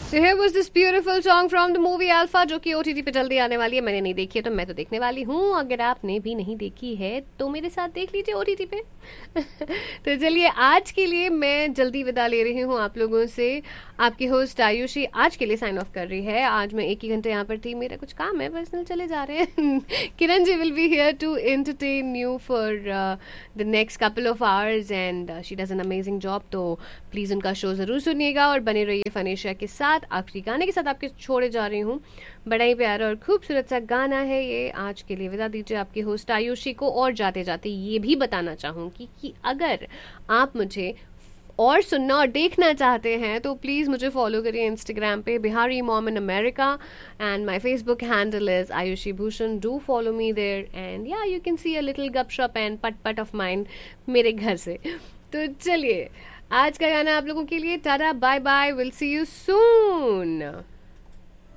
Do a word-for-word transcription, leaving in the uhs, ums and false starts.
So here was this beautiful song from the movie Alpha, जो कि O T T पे जल्दी आने वाली है. मैंने नहीं देखी है तो मैं तो देखने वाली हूँ. अगर आपने भी नहीं देखी है तो मेरे साथ देख लीजिए O T T पे. तो चलिए आज के लिए मैं जल्दी विदा ले रही हूँ आप लोगों से. आपकी होस्ट आयुषी आज के लिए साइन ऑफ कर रही है. आज मैं एक ही घंटे यहाँ पर थी, मेरा कुछ काम है, पर्सनल चले जा रहे हैं. Kiran ji will be here to entertain you for the next couple of hours and she does an amazing job. तो प्लीज़ उनका शो ज़रूर सुनिएगा और बने रहिए फनेशा के साथ. आखिरी गाने के साथ आपके छोड़े जा रही हूँ. बड़ा ही प्यारा और खूबसूरत सा गाना है ये. आज के लिए विदा दीजिए आपकी होस्ट आयुषी को. और जाते जाते ये भी बताना चाहूँगी कि अगर आप मुझे और सुनना और देखना चाहते हैं तो प्लीज़ मुझे फॉलो करिए इंस्टाग्राम पे Bihari mom in America and my Facebook handle is Ayushi Bhushan. Do follow me there and या you can see a little गपशप एंड पट पट ऑफ माइंड मेरे घर से. तो चलिए आज का गाना आप लोगों के लिए. Tata bye bye, will see you soon.